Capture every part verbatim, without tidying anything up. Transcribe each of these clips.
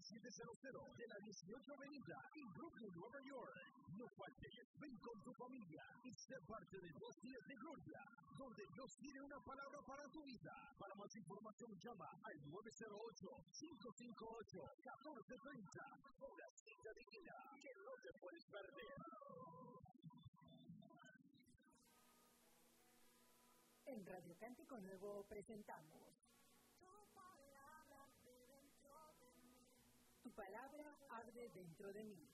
siete cero cero de la dieciocho Avenida en Brooklyn, Nueva York. No faltes, ven con tu familia y sé parte de dos días de gloria, donde Dios tiene una palabra para tu vida. Para más información llama al nueve cero ocho, cinco cinco ocho, uno cuatro tres cero. Una cita divina que no te puedes perder. En Radio Cántico Nuevo presentamos Tu palabra arde dentro de mí.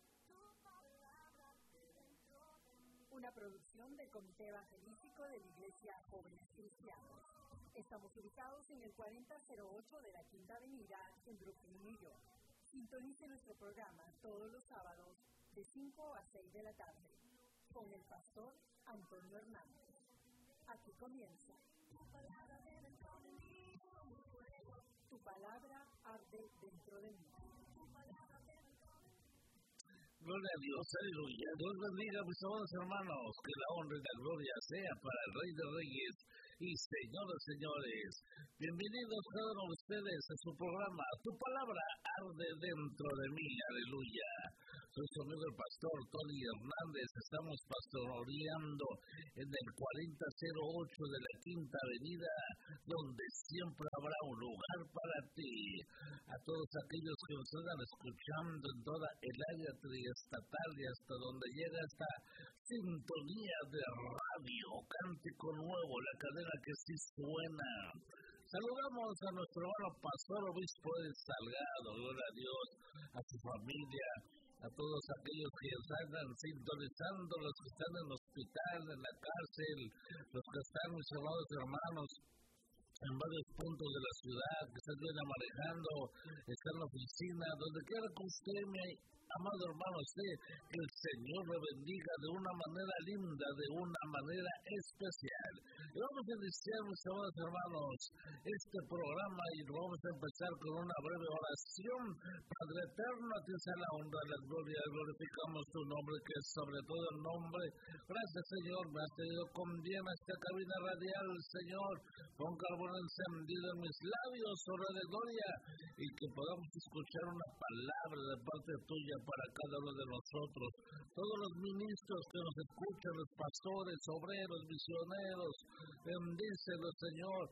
Una producción del Comité Evangelístico de la Iglesia Jóvenes Cristianos. Estamos ubicados en el cuarenta cero ocho de la Quinta Avenida en Brooklyn, New York. Sintonice nuestro programa todos los sábados de cinco a seis de la tarde con el pastor Antonio Hernández. Aquí comienza. Tu palabra arde dentro de mí. Gloria a Dios, aleluya. Dios bendiga a mis amados hermanos, que la honra y la gloria sea para el Rey de Reyes y Señor de Señores. Bienvenidos cada uno de ustedes a su programa, Tu palabra arde dentro de mí, aleluya. Soy su amigo el pastor Tony Hernández. Estamos pastoreando en el cuarenta cero ocho de la Quinta Avenida, donde siempre habrá un lugar para ti. A todos aquellos que nos están escuchando en toda el área triestatal y hasta donde llega esta sintonía de radio Cántico Nuevo, la cadena que sí suena. Saludamos a nuestro hermano pastor obispo de Salgado, gloria a Dios, a su familia, a todos aquellos que están sintonizando, los que están en el hospital, en la cárcel, los que están, mis amados hermanos, en varios puntos de la ciudad, que están bien manejando, están en la oficina, donde quiera que usted, mi amado hermano, esté, que el Señor le bendiga de una manera linda, de una manera especial. Y vamos a iniciar, mis amados hermanos, este programa y lo vamos a empezar con una breve oración. Padre eterno, a ti sea la honra, la gloria, glorificamos tu nombre, que es sobre todo el nombre. Gracias, Señor, me has tenido con bien a esta cabina radial, Señor, con carbón encendido en mis labios, hora de gloria, y que podamos escuchar una palabra de parte tuya para cada uno de nosotros. Todos los ministros que nos escuchan, los pastores, obreros, misioneros, bendícelos, Señor,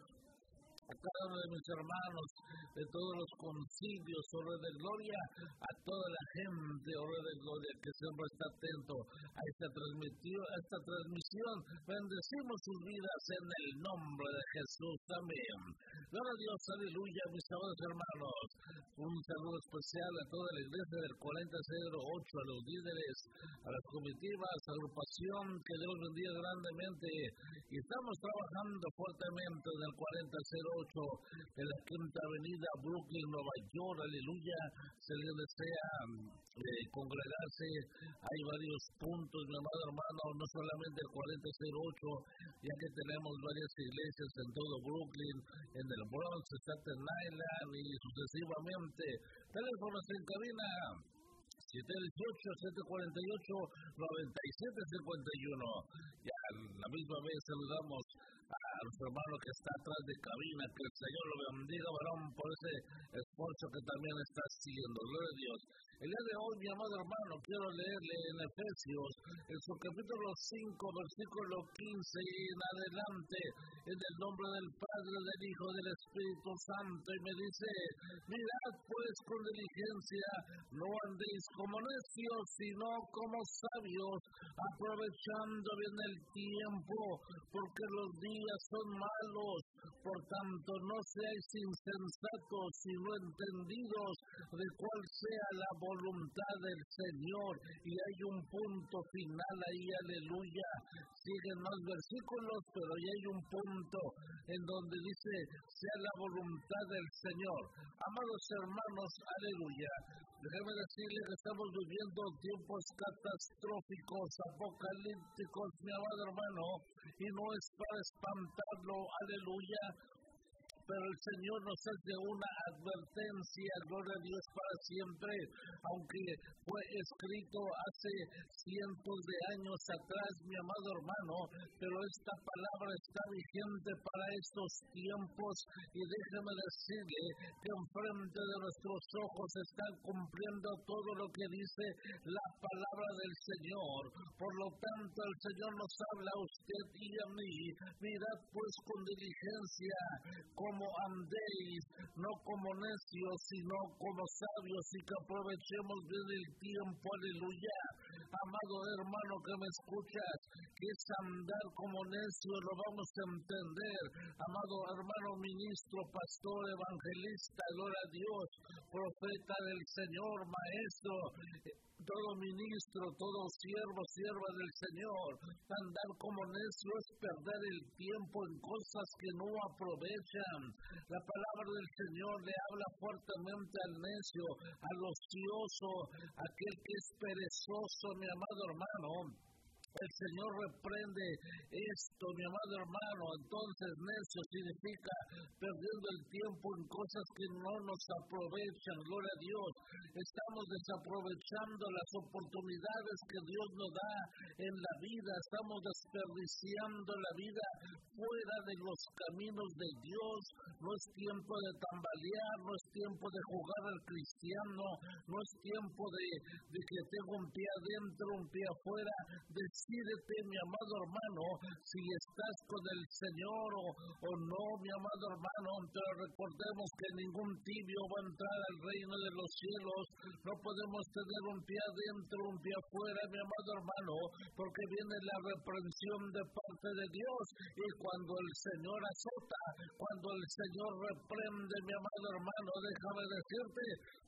a cada uno de mis hermanos, de todos los concilios, hora de gloria, a toda la gente, hora de gloria, que siempre está atento a esta transmisión, a esta transmisión. Bendecimos sus vidas en el nombre de Jesús. Amén. Gloria a Dios, aleluya, mis amados hermanos. Un saludo especial a toda la iglesia del cuarenta cero ocho, a los líderes, a las comitivas, a la agrupación, que Dios bendiga grandemente. Y estamos trabajando fuertemente en el cuarenta cero ocho de la Quinta Avenida, Brooklyn, Nueva York, aleluya. Si alguien desea eh, congregarse, hay varios puntos, mi amado hermano, no solamente el cuarenta cero ocho, ya que tenemos varias iglesias en todo Brooklyn, en el Bronx, Staten Island y sucesivamente. Teléfonos en cabina siete dieciocho, siete cuarenta y ocho, noventa y siete cincuenta y uno. Y a la misma vez saludamos a nuestro hermano que está atrás de cabina, que el Señor lo bendiga, varón, por ese esfuerzo que también está haciendo. Gloria a Dios. El día de hoy, mi amado hermano, quiero leerle en Efesios, en su capítulo cinco, versículo quince y en adelante, en el nombre del Padre, del Hijo, del Espíritu Santo, y me dice: mirad pues con diligencia, no andéis como necios, sino como sabios, aprovechando bien el tiempo, porque los días son malos. Por tanto, no seáis insensatos, sino entendidos de cuál sea la voluntad del Señor. Y hay un punto final ahí, aleluya. Siguen más versículos, pero ya hay un punto en donde dice: sea la voluntad del Señor. Amados hermanos, aleluya. Déjame decirle que estamos viviendo tiempos catastróficos, apocalípticos, mi amado hermano, y no es para espantarlo, aleluya, pero el Señor nos hace una advertencia, gloria a Dios, para siempre, aunque fue escrito hace cientos de años atrás, mi amado hermano, pero esta palabra está vigente para estos tiempos, y déjeme decirle que enfrente de nuestros ojos están cumpliendo todo lo que dice la palabra del Señor. Por lo tanto, el Señor nos habla a usted y a mí: mirad pues con diligencia como andéis, no como necios, sino como sabios, y que aprovechemos bien el tiempo. Aleluya. Amado hermano que me escuchas, que es andar como necio, lo vamos a entender. Amado hermano ministro, pastor, evangelista, gloria a Dios, profeta del Señor, maestro, todo ministro, todo siervo, sierva del Señor. Andar como necio es perder el tiempo en cosas que no aprovechan. La palabra del Señor le habla fuertemente al necio, al ocioso, aquel que es perezoso, mi amado hermano. El Señor reprende esto, mi amado hermano. Entonces, necio significa perdiendo el tiempo en cosas que no nos aprovechan. Gloria a Dios. Estamos desaprovechando las oportunidades que Dios nos da en la vida. Estamos desperdiciando la vida fuera de los caminos de Dios. No es tiempo de tambalear, no es tiempo de jugar al cristiano, no es tiempo de, de que tengo un pie adentro, un pie afuera. Decídete, mi amado hermano, si estás con el Señor o, o no, mi amado hermano. Pero recordemos que ningún tibio va a entrar al reino de los cielos. No podemos tener un pie adentro, un pie afuera, mi amado hermano, porque viene la reprensión de parte de Dios. Y cuando el Señor azota, cuando el Señor reprende, mi amado hermano, déjame decirte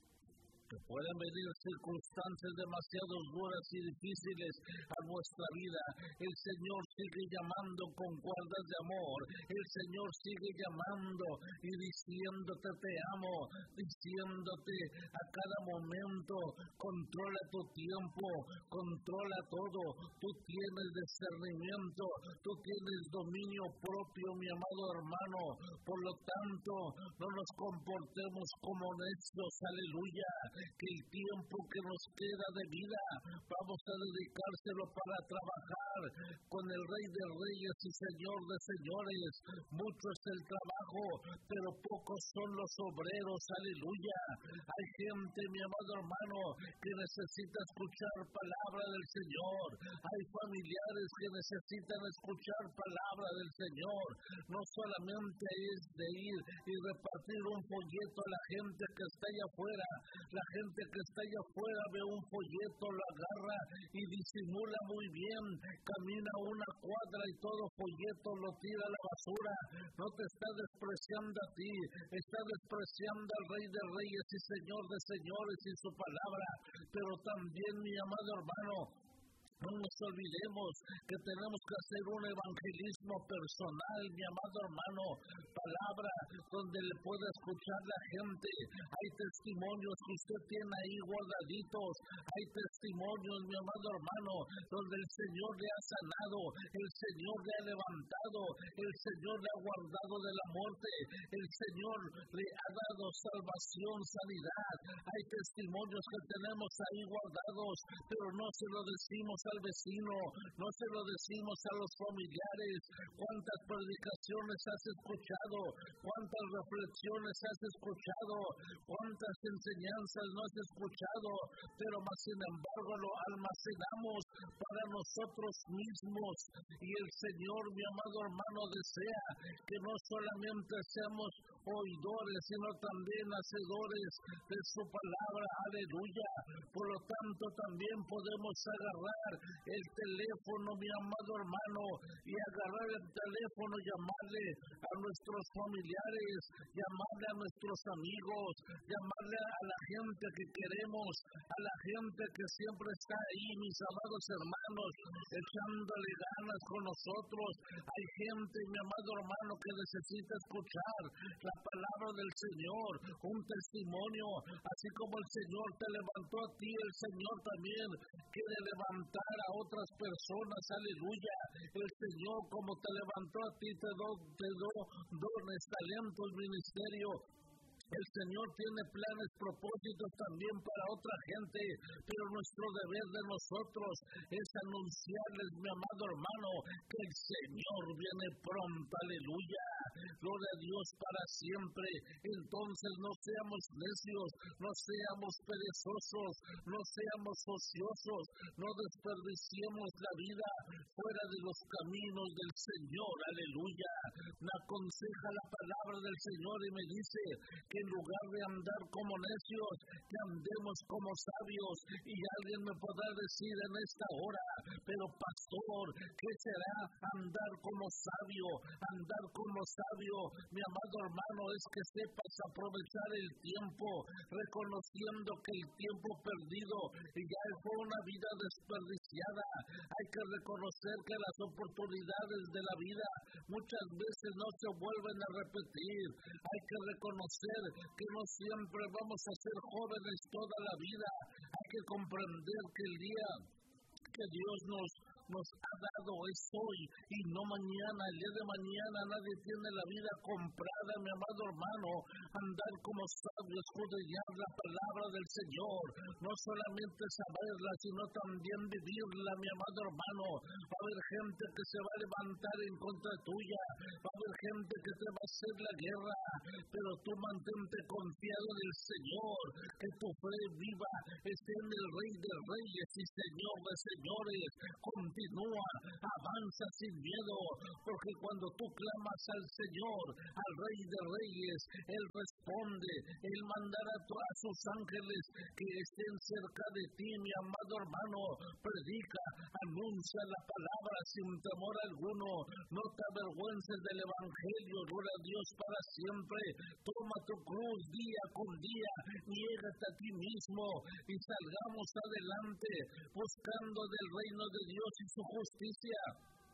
que pueden venir circunstancias demasiado duras y difíciles a nuestra vida. El Señor sigue llamando con cuerdas de amor. El Señor sigue llamando y diciéndote: te amo, diciéndote a cada momento: controla tu tiempo, controla todo. Tú tienes discernimiento, tú tienes dominio propio, mi amado hermano. Por lo tanto, no nos comportemos como necios, aleluya. Que el tiempo que nos queda de vida vamos a dedicárselo para trabajar con el Rey de Reyes y Señor de Señores. Mucho es el trabajo, pero pocos son los obreros, aleluya. Hay gente, mi amado hermano, que necesita escuchar palabra del Señor. Hay familiares que necesitan escuchar palabra del Señor. No solamente es de ir y repartir un folleto a la gente que está allá afuera. La gente que está allá afuera ve un folleto, lo agarra y disimula muy bien, camina una cuadra y todo folleto lo tira a la basura. No te está despreciando a ti, está despreciando al Rey de Reyes y Señor de Señores y su palabra. Pero también, mi amado hermano, no nos olvidemos que tenemos que hacer un evangelismo personal, mi amado hermano. Palabra donde le pueda escuchar la gente. Hay testimonios que usted tiene ahí guardaditos. Hay testimonios, mi amado hermano, donde el Señor le ha sanado, el Señor le ha levantado, el Señor le ha guardado de la muerte, el Señor le ha dado salvación, sanidad. Hay testimonios que tenemos ahí guardados, pero no se lo decimos al vecino, no se lo decimos a los familiares. ¿Cuántas predicaciones has escuchado? ¿Cuántas reflexiones has escuchado? ¿Cuántas enseñanzas no has escuchado? Pero más sin embargo lo almacenamos para nosotros mismos. Y el Señor, mi amado hermano, desea que no solamente seamos oidores, sino también hacedores de su palabra, aleluya. Por lo tanto, también podemos agarrar el teléfono, mi amado hermano, y agarrar el teléfono, llamarle a nuestros familiares, llamarle a nuestros amigos, llamarle a la gente que queremos, a la gente que siempre está ahí, mis amados hermanos, echándole ganas con nosotros. Hay gente, mi amado hermano, que necesita escuchar la palabra del Señor, un testimonio. Así como el Señor te levantó a ti, el Señor también quiere levantar a otras personas, aleluya. El Señor, como te levantó a ti, te dio te do, dones, talentos, ministerio. El Señor tiene planes, propósitos también para otra gente, pero nuestro deber de nosotros es anunciarles, mi amado hermano, que el Señor viene pronto, aleluya. Gloria a Dios para siempre. Entonces no seamos necios, no seamos perezosos, no seamos ociosos, no desperdiciemos la vida fuera de los caminos del Señor, aleluya. Me aconseja la palabra del Señor y me dice que en lugar de andar como necios, que andemos como sabios. Y alguien me podrá decir en esta hora, pero pastor, ¿qué será andar como sabio? Andar como sabio, mi amado hermano, es que sepas aprovechar el tiempo, reconociendo que el tiempo perdido ya fue una vida desperdiciada. Hay que reconocer que las oportunidades de la vida muchas veces no se vuelven a repetir. Hay que reconocer que no siempre vamos a ser jóvenes toda la vida. Hay que comprender que el día que Dios nos nos ha dado es hoy y no mañana. El día de mañana nadie tiene la vida comprada, mi amado hermano. Andar como sabios, escudriñar la palabra del Señor, no solamente saberla, sino también vivirla, mi amado hermano. Va a haber gente que se va a levantar en contra tuya, va a haber gente que te va a hacer la guerra, pero tú mantente confiado en el Señor, que tu fe viva esté en el Rey de Reyes y Señor de Señores. Continúa, avanza sin miedo, porque cuando tú clamas al Señor, al Rey de Reyes, Él responde. Él mandará a sus ángeles que estén cerca de ti, mi amado hermano. Predica, anuncia la palabra sin temor alguno. No te avergüences del Evangelio, gloria a Dios para siempre. Toma tu cruz día con día, niégate a ti mismo y salgamos adelante buscando del reino de Dios y su justicia.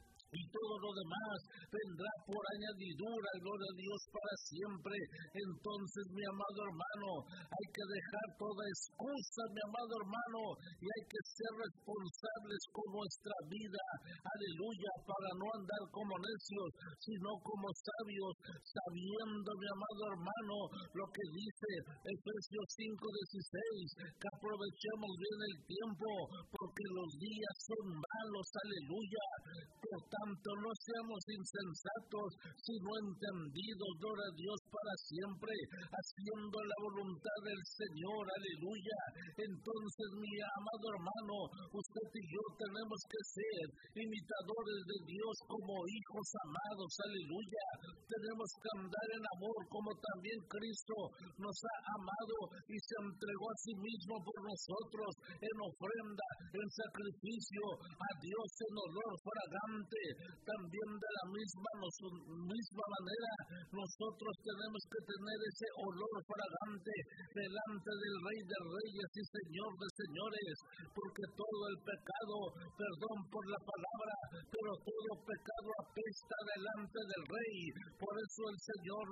Y todo lo demás vendrá por añadidura, gloria a Dios para siempre. Entonces, mi amado hermano, hay que dejar toda excusa, mi amado hermano, y hay que ser responsables con nuestra vida, aleluya, para no andar como necios, sino como sabios, sabiendo, mi amado hermano, lo que dice Efesios cinco dieciséis, que aprovechemos bien el tiempo, porque los días son malos, aleluya. Por tanto, no seamos insensatos, sino entendidos, gloria a Dios para siempre, haciendo la voluntad del Señor, aleluya. Entonces, mi amado hermano, usted y yo tenemos que ser imitadores de Dios como hijos amados, aleluya. Tenemos que andar en amor como también Cristo nos ha amado y se entregó a sí mismo por nosotros en ofrenda, en sacrificio a Dios en olor fragante. También de la misma, nos, misma manera nosotros tenemos que tener ese olor fragante delante del Rey de Reyes y Señor de Señores, porque todo el pecado, perdón por la palabra, pero todo pecado apesta delante del Rey. Por eso el Señor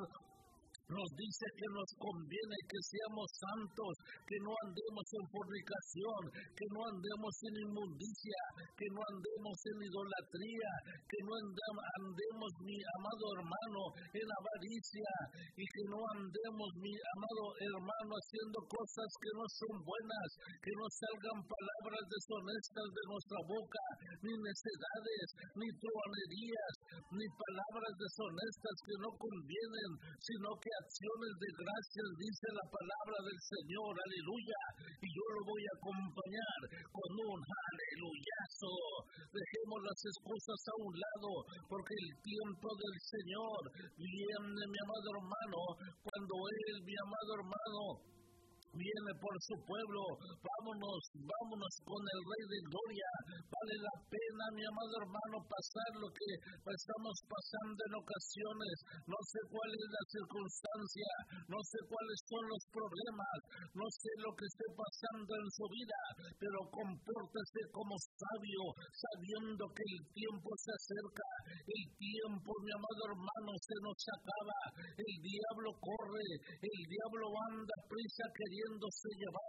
nos dice que nos conviene que seamos santos, que no andemos en fornicación, que no andemos en inmundicia, que no andemos en idolatría, que no andemos, mi amado hermano, en avaricia, y que no andemos, mi amado hermano, haciendo cosas que no son buenas, que no salgan palabras deshonestas de nuestra boca, ni necedades, ni truanerías, ni palabras deshonestas que no convienen, sino que acciones de gracias, dice la palabra del Señor, aleluya. Y yo lo voy a acompañar con un aleluyazo. Dejemos las excusas a un lado, porque el tiempo del Señor viene, mi amado hermano, cuando Él, mi amado hermano, viene por su pueblo. Vámonos, vámonos con el Rey de Gloria. Vale la pena, mi amado hermano, pasar lo que estamos pasando en ocasiones. No sé cuál es la circunstancia, no sé cuáles son los problemas, no sé lo que esté pasando en su vida, pero compórtese como sabio, sabiendo que el tiempo se acerca. El tiempo, mi amado hermano, se nos acaba. El diablo corre, el diablo anda prisa queriendo llevar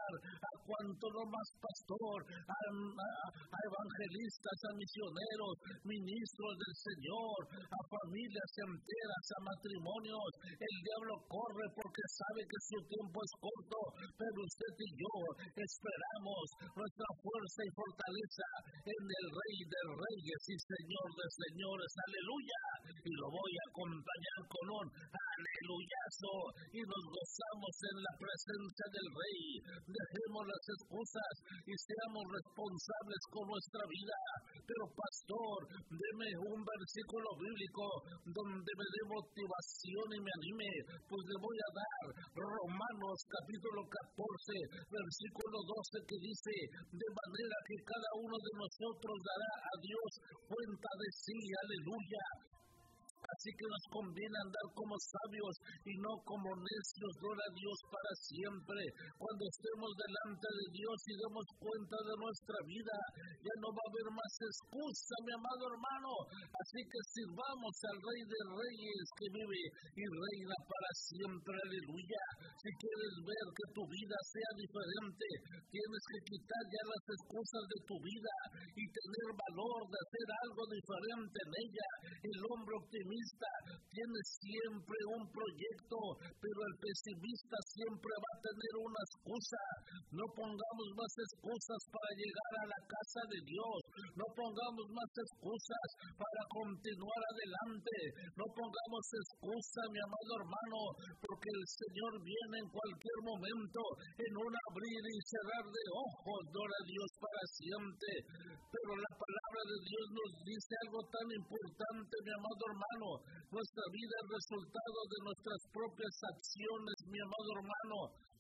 ayudar a cuanto lo más pastor, a, a, a evangelistas, a misioneros, ministros del Señor, a familias enteras, a matrimonios. El diablo corre porque sabe que su tiempo es corto, pero usted y yo esperamos nuestra fuerza y fortaleza en el Rey de Reyes y Señor de Señores. Aleluya. Y lo voy a acompañar con un aleluyazo y nos gozamos en la presencia del Rey. Dejemos las excusas y seamos responsables con nuestra vida. Pero pastor, deme un versículo bíblico donde me dé motivación y me anime. Pues le voy a dar Romanos capítulo catorce, versículo doce, que dice: de manera que cada uno de nosotros dará a Dios cuenta de sí. Aleluya. Así que nos conviene andar como sabios y no como necios. Gloria a Dios para siempre. Cuando estemos delante de Dios y demos cuenta de nuestra vida, ya no va a haber más excusa, mi amado hermano. Así que sirvamos al Rey de Reyes que vive y reina para siempre. Aleluya. Si quieres ver que tu vida sea diferente, tienes que quitar ya las excusas de tu vida y tener valor de hacer algo diferente en ella. El hombre optimista tiene siempre un proyecto, pero el pesimista siempre va a tener una excusa. No pongamos más excusas para llegar a la casa de Dios. No pongamos más excusas para continuar adelante. No pongamos excusa, mi amado hermano, porque el Señor viene en cualquier momento, en un abrir y cerrar de ojos. Gloria a Dios para siempre. Pero la palabra de Dios nos dice algo tan importante, mi amado hermano. Nuestra vida es resultado de nuestras propias acciones, mi amado hermano.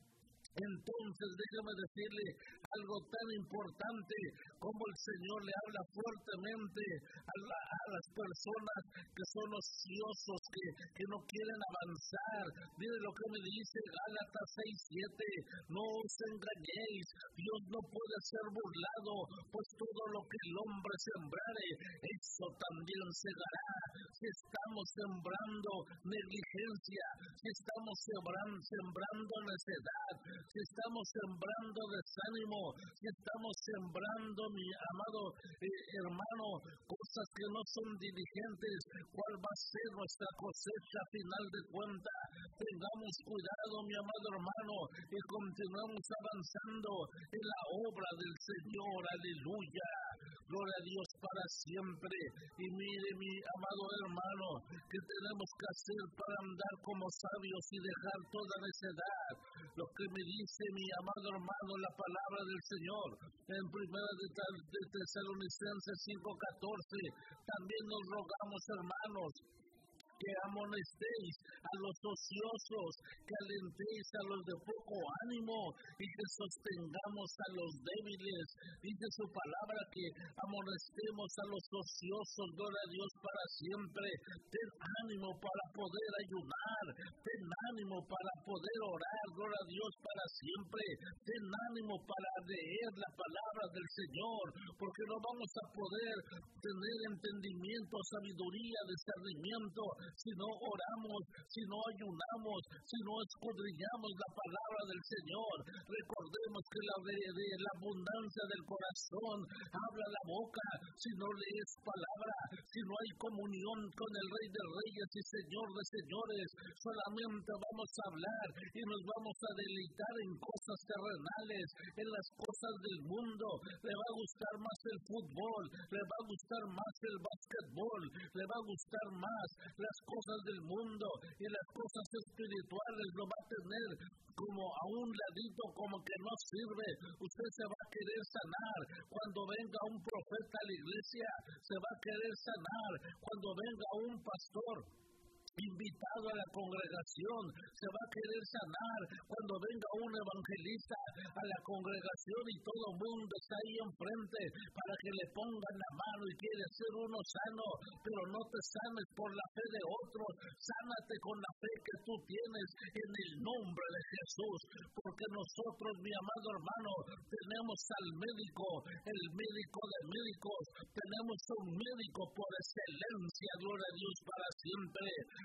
Entonces déjame decirle algo tan importante como el Señor le habla fuertemente a, la, a las personas que son ociosos, que, que no quieren avanzar. Mire lo que me dice Gálatas seis siete: no os engañéis, Dios no puede ser burlado, pues todo lo que el hombre sembrare, eso también segará. Si estamos sembrando negligencia, si estamos sembrando, sembrando necedad, si estamos sembrando desánimo, si estamos sembrando, mi amado eh, hermano, cosas que no son diligentes, ¿cuál va a ser nuestra cosecha a final de cuentas? Tengamos cuidado, mi amado hermano, y continuemos avanzando en la obra del Señor. Aleluya. Gloria a Dios para siempre. Y mire, mi amado hermano, ¿qué tenemos que hacer para andar como sabios y dejar toda necedad? Lo que me dice mi amado hermano la palabra del Señor en primera de, de Tesalonicenses cinco catorce: también nos rogamos, hermanos, que amonestéis a los ociosos, que alentéis a los de poco ánimo y que sostengamos a los débiles. Dice su palabra que amonestemos a los ociosos. Gloria a Dios para siempre. Ten ánimo para poder ayunar, ten ánimo para poder orar. Gloria a Dios para siempre. Ten ánimo para leer la palabra del Señor, porque no vamos a poder tener entendimiento, sabiduría, discernimiento si no oramos, si no ayunamos, si no escudriñamos la palabra del Señor. Recordemos que la, de, de la abundancia del corazón habla la boca. Si no lees palabra, si no hay comunión con el Rey de Reyes y Señor de Señores, solamente vamos a hablar y nos vamos a deleitar en cosas terrenales, en las cosas del mundo. Le va a gustar más el fútbol, le va a gustar más el básquetbol, le va a gustar más las cosas del mundo, y las cosas espirituales lo va a tener como a un ladito, como que no sirve. Usted se va a querer sanar cuando venga un profeta a la iglesia, se va a querer sanar cuando venga un pastor invitado a la congregación, se va a querer sanar cuando venga un evangelista a la congregación y todo el mundo está ahí enfrente para que le pongan la mano y quiere ser uno sano. Pero no te sanes por la fe de otros, sánate con la fe que tú tienes en el nombre de Jesús, porque nosotros, mi amado hermano, tenemos al médico, el médico de médicos, tenemos un médico por excelencia. Gloria a Dios para siempre.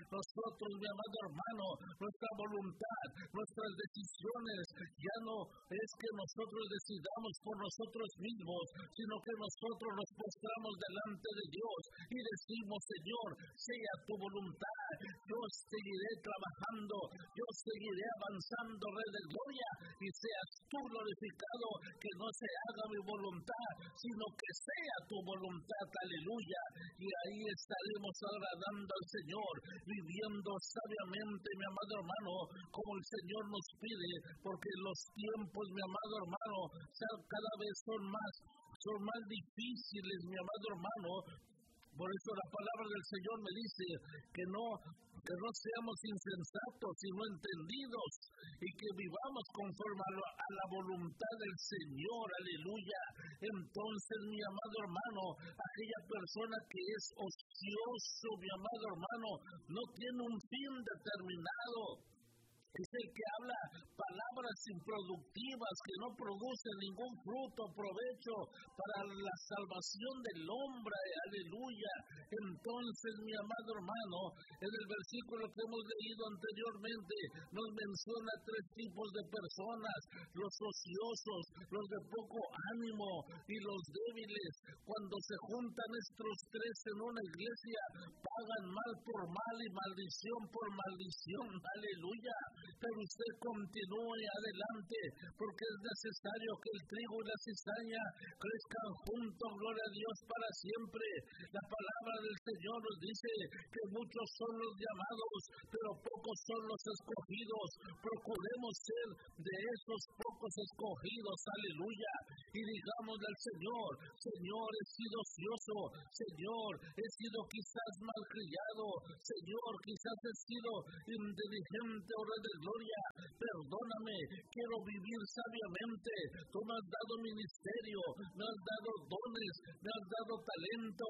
Nosotros, mi amado hermano, nuestra voluntad, nuestras decisiones, ya no es que nosotros decidamos por nosotros mismos, sino que nosotros nos postramos delante de Dios y decimos, Señor, sea tu voluntad, yo seguiré trabajando, yo seguiré avanzando, Rey de Gloria, y seas tú glorificado, que no se haga mi voluntad, sino que sea tu voluntad, aleluya, y ahí estaremos agradando al Señor, viviendo sabiamente, mi amado hermano, como el Señor nos pide, porque los tiempos, mi amado hermano, cada vez son más, son más difíciles, mi amado hermano. Por eso la palabra del Señor me dice que no, que no seamos insensatos, sino entendidos, y que vivamos conforme a la, a la voluntad del Señor, aleluya. Entonces, mi amado hermano, aquella persona que es ocioso, mi amado hermano, no tiene un fin determinado. Es el que habla palabras improductivas que no producen ningún fruto, provecho para la salvación del hombre, aleluya. Entonces, mi amado hermano, en el versículo que hemos leído anteriormente, nos menciona tres tipos de personas: los ociosos, los de poco ánimo y los débiles. Cuando se juntan estos tres en una iglesia, pagan mal por mal y maldición por maldición, aleluya. Pero usted continúe adelante, porque es necesario que el trigo y la cizaña crezcan juntos, gloria a Dios, para siempre. La palabra del Señor nos dice que muchos son los llamados, pero pocos son los escogidos. Procuremos ser de esos pocos escogidos, aleluya, y digámosle al Señor: Señor, he sido ocioso, Señor, he sido quizás malcriado, Señor, quizás he sido inteligente o de gloria, perdóname, quiero vivir sabiamente. Tú me has dado ministerio, me has dado dones, me has dado talento.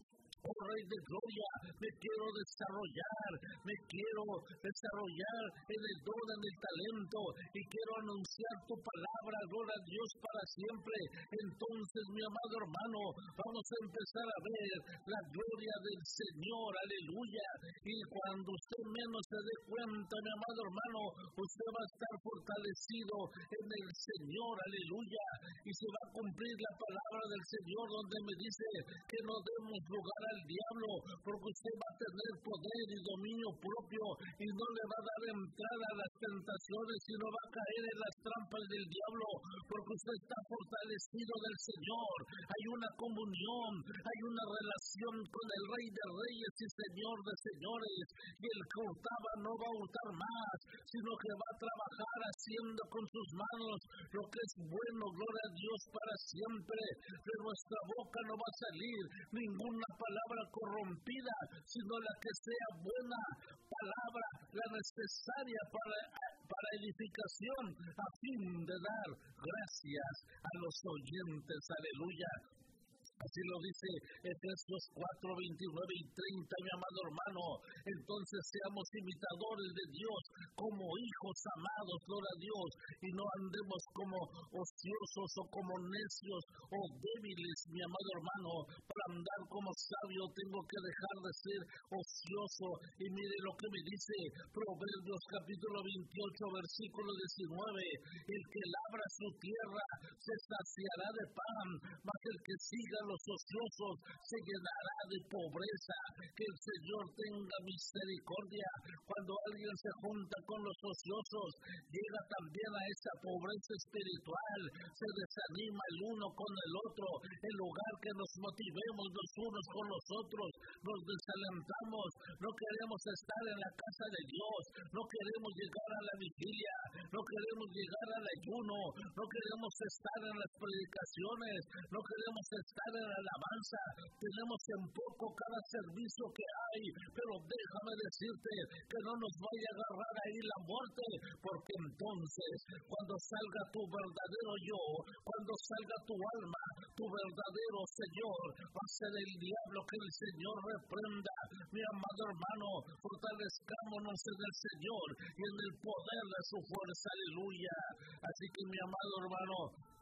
Oh Rey de Gloria, me quiero desarrollar, me quiero desarrollar en el don, en el talento, y quiero anunciar tu palabra, gloria a Dios, para siempre. Entonces, mi amado hermano, vamos a empezar a ver la gloria del Señor, aleluya. Y cuando usted menos se dé cuenta, mi amado hermano, usted va a estar fortalecido en el Señor, aleluya. Y se va a cumplir la palabra del Señor, donde me dice que no demos lugar al diablo, porque usted va a tener poder y dominio propio, y no le va a dar entrada a las tentaciones, sino va a caer en las trampas del diablo, porque usted está fortalecido del Señor. Hay una comunión, hay una relación con el Rey de Reyes y Señor de Señores, y el que hurtaba no va a hurtar más, sino que va a trabajar haciendo con sus manos lo que es bueno, gloria a Dios, para siempre. De nuestra boca no va a salir ninguna palabra corrompida, sino la que sea buena palabra, la necesaria para, para edificación, a fin de dar gracias a los oyentes, aleluya. Así lo dice Efesios cuatro, veintinueve y treinta, mi amado hermano. Entonces seamos imitadores de Dios, como hijos amados, gloria a Dios, y no andemos como ociosos o como necios o débiles, mi amado hermano. Para andar como sabio tengo que dejar de ser ocioso. Y mire lo que me dice Proverbios capítulo veintiocho, versículo diecinueve: el que labra su tierra se saciará de pan, mas el que siga los ociosos se llenará de pobreza. Que el Señor tenga misericordia. Cuando alguien se junta con los ociosos, llega también a esa pobreza espiritual, se desanima el uno con el otro. En lugar que nos motivemos los unos con los otros, nos desalentamos. No queremos estar en la casa de Dios, no queremos llegar a la vigilia, no queremos llegar al ayuno, no queremos estar en las predicaciones, no queremos estar en la alabanza. Tenemos en poco cada servicio que hay, pero déjame decirte que no nos vaya a agarrar ahí la muerte, porque entonces cuando salga tu verdadero yo, cuando salga tu alma, tu verdadero Señor, va a ser el diablo. Que el Señor reprenda, mi amado hermano. Fortalezcámonos en el Señor y en el poder de su fuerza, aleluya. Así que, mi amado hermano,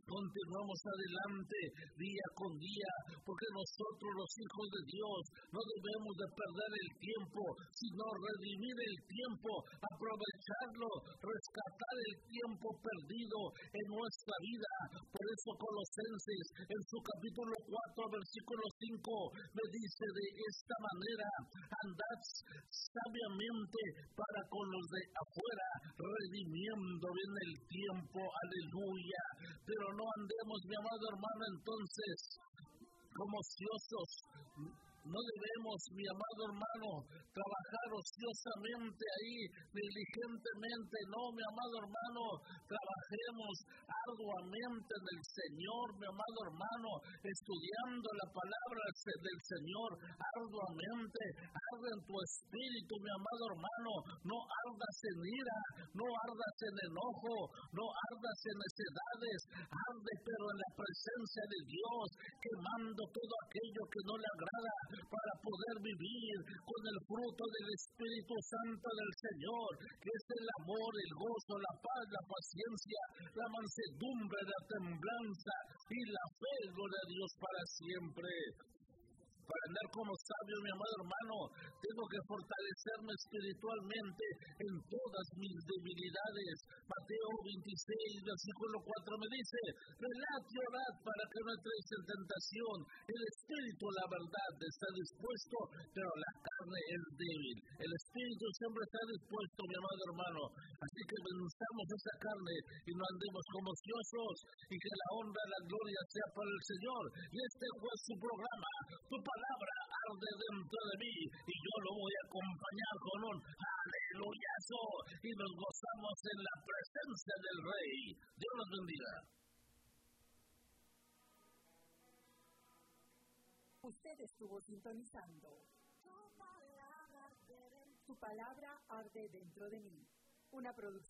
continuamos adelante día con día, porque nosotros los hijos de Dios no debemos de perder el tiempo, sino redimir el tiempo, aprovecharlo, rescatar el tiempo perdido en nuestra vida. Por eso Colosenses en su capítulo cuatro versículo cinco me dice de esta manera: andad sabiamente para con los de afuera, redimiendo bien el tiempo, aleluya. Pero no andemos, mi amado hermano, entonces como ociosos. No debemos, mi amado hermano, trabajar ociosamente ahí, negligentemente. No, mi amado hermano, trabajemos arduamente en el Señor, mi amado hermano, estudiando la palabra del Señor arduamente. Arde en tu espíritu, mi amado hermano. No ardas en ira, no ardas en enojo, no ardas en necedades. Arde pero en la presencia de Dios, quemando todo aquello que no le agrada, para poder vivir con el fruto del Espíritu Santo del Señor, que es el amor, el gozo, la paz, la paciencia, la mansedumbre, la temblanza y la fe, gloria a Dios, para siempre. Para andar como sabio, mi amado hermano, tengo que fortalecerme espiritualmente en todas mis debilidades. Mateo veintiséis, versículo cuatro me dice: velad y orad para que no entréis en tentación. El espíritu, la verdad, está dispuesto, pero la carne es débil. El espíritu siempre está dispuesto, mi amado hermano. Así que venzamos esa carne y no andemos como ociosos, y que la honra y la gloria sea para el Señor. Y este fue su programa. Tu palabra arde dentro de mí, y yo lo voy a acompañar con un aleluyazo, y nos gozamos en la presencia del Rey. Dios los bendiga. Usted estuvo sintonizando Tu palabra arde dentro de mí, una producción